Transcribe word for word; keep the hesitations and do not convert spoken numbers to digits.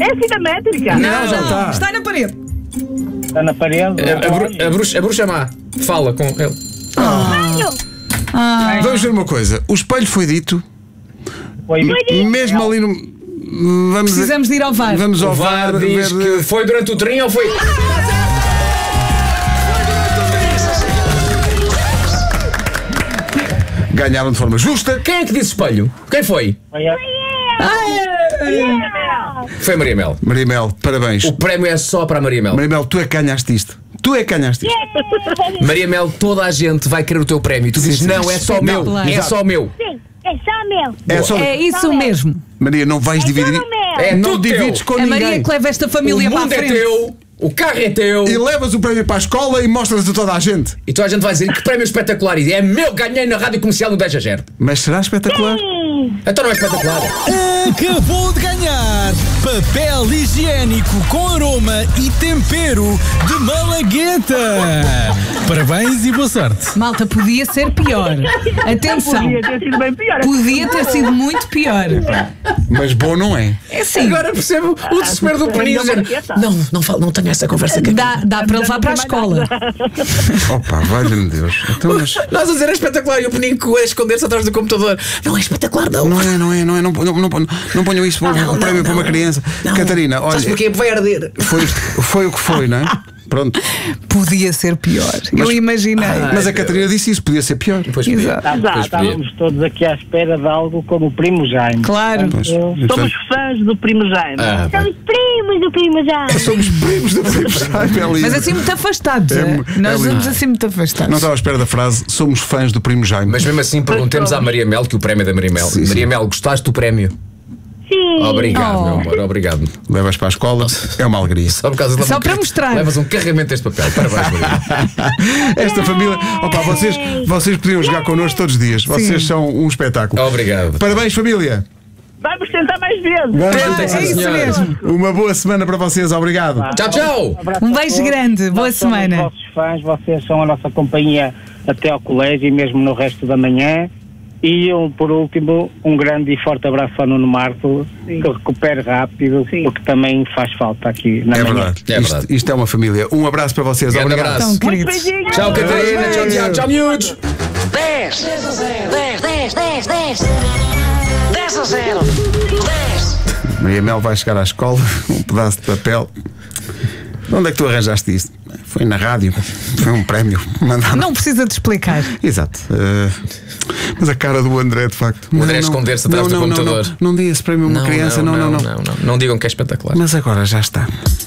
É a fita métrica. Não, já está. Está na parede. Está na parede. A, a, bru- a, bruxa, a bruxa má. Fala com ele. Ah. Vamos ver uma coisa. O espelho foi dito. Foi Mesmo ali no. Vamos, Precisamos de ir ao V A R. vamos ao O V A R V A R diz ver- que foi durante o trim ou foi. Ganharam de forma justa. Quem é que disse espelho? Quem foi? Foi a... Foi a Maria Mel. Maria Mel, parabéns. O prémio é só para a Maria Mel. Maria Mel, tu é que ganhaste isto. Tu é que ganhaste isto. Maria Mel, toda a gente vai querer o teu prémio. Tu dizes, sim. não, é só meu. Espetacular. É só meu. Sim, é só meu. É só... É isso mesmo. Maria, não vais dividir. Tudo meu. É Não tudo divides teu. com A ninguém. Maria que leva esta O família para a mundo é frente. teu. O carro é teu. E levas o prémio para a escola e mostras a toda a gente. E toda a gente vai dizer que prémio espetacular. E é meu, ganhei na rádio comercial no dez a zero. Mas será espetacular? Então não é espetacular. Acabou de ganhar papel higiênico com aroma e tempero de Malagueta. Parabéns e boa sorte. Malta, podia ser pior. Atenção. Podia ter sido bem pior. Podia ter sido muito pior. Mas bom não é. É assim. Agora percebo o desespero do Peninho. Não, não, falo, não tenho essa conversa aqui. Dá, dá para levar para a escola. Opa, valha-me Deus. Então, mas... Nós a dizer é espetacular e o Peninho a esconder-se atrás do computador. Não é espetacular, não. Não é, não é, não é. Não, não, não, não ponham isso para um prémio para uma criança. Catarina, olha. Sabes porquê? Vai arder. Foi, foi o que foi, não é? Pronto. Podia ser pior. Eu imaginei. Mas a Catarina disse isso, podia ser pior. Pois podia. Exato. Já, Pois podia. estávamos todos aqui à espera de algo como o Primo Jaime. Claro. Pois. Eu- Então- Somos fãs do Primo Jaime. Ah, bem. Somos primos do primo já. Somos primos do Primo Jaime, é lindo. Mas assim muito afastados. É é? mu- é Nós lindo. vamos assim muito afastados. Não estava à espera da frase somos fãs do Primo Jaime. Mas mesmo assim perguntemos à Maria Mel, que o prémio é da Maria Mel. Sim, sim. Maria Mel, gostaste do prémio? Sim. Obrigado, Oh. meu amor, obrigado. Levas para a escola, é uma alegria. Só por causa de Só levar um para car- mostrar. Levas um carregamento deste papel. Parabéns, Maria. Esta família, opa, vocês, vocês podiam jogar connosco todos os dias. Vocês são um espetáculo. Obrigado. Parabéns, família. Vamos tentar mais vezes. Tentem, É sim, isso senhora. mesmo. Uma boa semana para vocês, obrigado. Tchau, tchau. Abraço Um a beijo todos. grande. Boa Nós somos semana. os vossos fãs, vocês são a nossa companhia até ao colégio e mesmo no resto da manhã. E um, por último, um grande e forte abraço ao Nuno Marco, que recupere rápido, porque também faz falta aqui na É manhã. verdade. É Isto, verdade. isto é uma família. Um abraço para vocês. Grande Obrigado. abraço. Tão Muito queridos. beijinhos. Tchau, Catarina. Tchau, Tiago. Tchau, miúdos. dez, dez, dez, dez, dez, dez a zero, dez. Maria Mel vai chegar à escola, um pedaço de papel. Onde é que tu arranjaste isto? Foi na rádio, foi um prémio. Mandaram. Não precisa de explicar. Exato. Eh, mas a cara do André, de facto. O André Não, não, esconder-se atrás não, do não, computador. Não, não, não dê esse prémio a uma criança, não, não, não. não, não. Não digam que é espetacular. Mas agora já está.